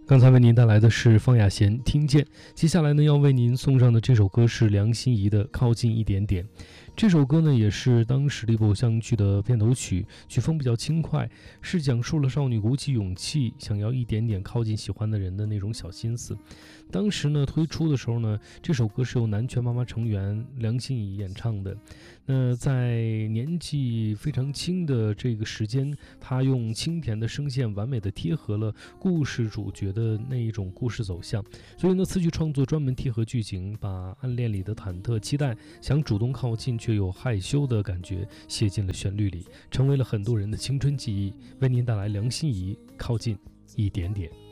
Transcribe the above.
刚才为您带来的是方雅贤听见，接下来呢要为您送上的这首歌是梁心颐的靠近一点点。这首歌呢也是当时的一部偶像剧的片头曲，曲风比较轻快，是讲述了少女鼓起勇气想要一点点靠近喜欢的人的那种小心思。当时呢推出的时候呢，这首歌是由南拳妈妈成员梁心颐演唱的。那在年纪非常轻的这个时间，她用清甜的声线完美的贴合了故事主角的那一种故事走向，所以呢词曲创作专门贴合剧情，把暗恋里的忐忑期待，想主动靠近却又害羞的感觉写进了旋律里，成为了很多人的青春记忆。为您带来梁心颐靠近一点点。